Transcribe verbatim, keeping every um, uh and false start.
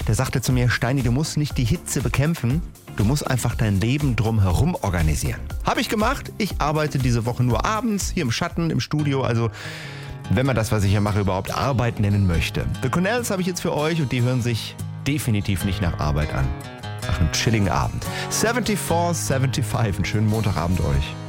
der sagte zu mir, Steini, du musst nicht die Hitze bekämpfen, du musst einfach dein Leben drumherum organisieren. Habe ich gemacht. Ich arbeite diese Woche nur abends, hier im Schatten, im Studio, also wenn man das, was ich hier mache, überhaupt Arbeit nennen möchte. The Cornells habe ich jetzt für euch und die hören sich definitiv nicht nach Arbeit an. Nach einem chilligen Abend. vierundsiebzig fünfundsiebzig, einen schönen Montagabend euch.